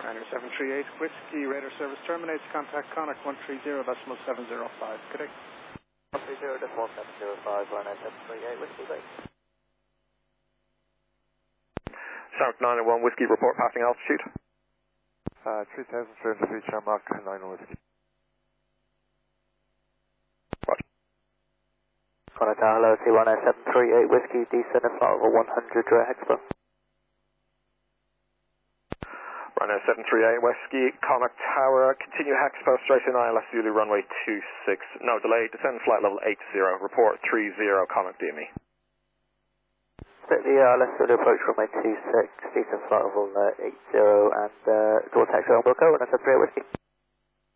738 Whiskey, radar service terminates, contact Connacht 130.705. Good day. 130.705, Ryanair 738 Whiskey, base. Shark 901 Whiskey, report passing altitude. 3,300 feet, Shamrock 9 Whiskey. Roger. Connacht Tower, hello, Ryanair 738 Whiskey, descend and flight over 100 direct Expo. Ryanair 738 Whiskey, Connacht Tower, continue Expo, straight in ILS Zulu runway 26, no delay, descend flight level 80, report 30, Connacht DME. Set the ILS Zulu approach runway 26, descend flight level 80, and door taxi on Wilco, Ryanair 738 Whiskey.